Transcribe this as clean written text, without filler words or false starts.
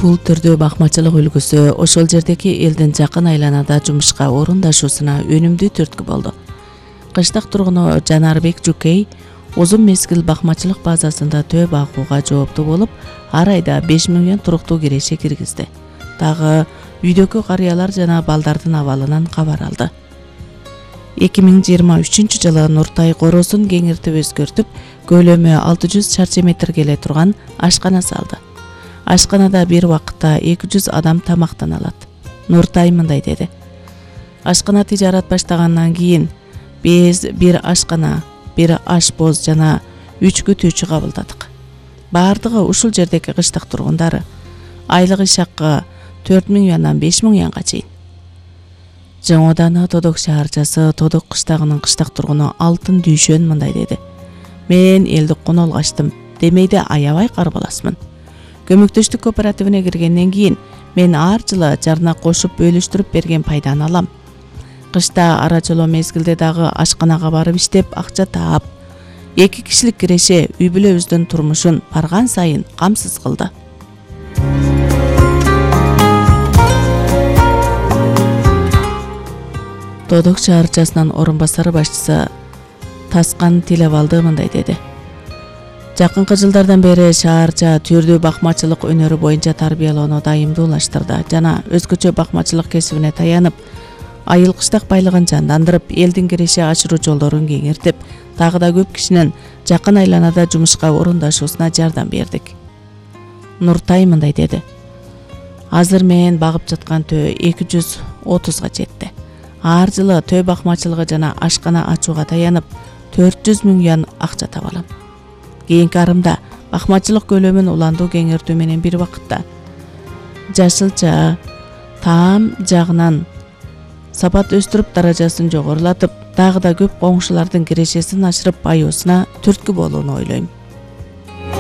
Бул түрдүү бакмачылык үлгүсү ошол жердеги элдин жакын айланада жумушка орундашуусуна өнүмдүү түрткү болду. Кыштак тургуну Жанарбек Жукей узун мезгил бакмачылык базасында төө багууга жооптуу болуп, ар айда 5 миллион туруктуу киреше киргизди. Дагы үйдөгү карыялар жана балдардын абалынан кабар алды. 2023-жылы Нуртай короосун кеңиртип өзгөртүп, көлөмү 600 чарчы метр келе турган ашкана салды. Ашканада бир убакытта 200 адам тамактана алат. Нуртай мындай деди: Ашкана тижарат баштагандан кийин биз бир ашкана, бир ашпоз жана 3 күтүүчү кабылдадык. Бардыгы ушул жердеги кыштак тургундары. Айлык иш акы 4 миллиондон 5 миллионго чейин. Жаңоданы Тодок шаарчасы Тодок кыштагынын кыштак тургуну Алтын Дүйшөн мындай деди: Мен элди конолгаштым, демейде аябай карбаласмын. Көмөктөштүк кооперативине киргенден кийин мен ар жылы жарына кошуп бөлүштүрүп берген пайданы алам. Кышта арачоло мезгилде дагы ашканага барып иштеп акча таап, 2 кишилик киреше үй бүлөбүздүн турмушун барган сайын камсыз кылды. Тодок шаарчасынын орун басары башчысы Таскан Тилебалды мындай деди: Жакынкы жылдардан бери шаарча түрдүү бакмачылык өнөрү боюнча тарбиялоону дайымдуулаштырды жана өзгөчө бакмачылык кесибине таянып, айыл кыштак байлыгын жандандырып, элдин киреше ашыруу жолдорун кеңиртип, дагы да көп кишинин жакын айланада жумушка орундашуусуна жардам бердик. Нуртай мындай деди: Азыр мен багып жаткан төө 230га жетти. Ар жылы төө бакмачылыгы жана ашкана ачууга таянып 400 миллион акча таба алам. Кийинки арымда бакмачылык көлөмүн уландуу кеңиртүү менен бир убакытта жашылча таам жагынан сапат өстүрүп, даражасын жогорулатып, дагы да көп коңшулардын кирешесин ашырып, баюусуна түрткү болууну ойлойм.